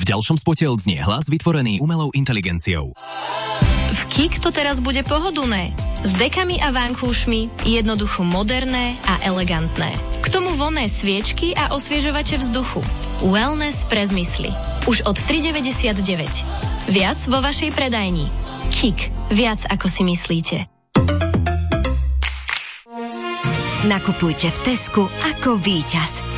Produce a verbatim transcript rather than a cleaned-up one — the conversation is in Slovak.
ďalšom spote odznie hlas vytvorený umelou inteligenciou. V Kik to teraz bude pohodlné. S dekami a vankúšmi, jednoducho moderné a elegantné. K tomu vonné sviečky a osviežovače vzduchu. Wellness pre zmysly. Už od tri deväťdesiatdeväť. Viac vo vašej predajni. Kik. Viac ako si myslíte. Nakupujte v Tesku ako víťaz.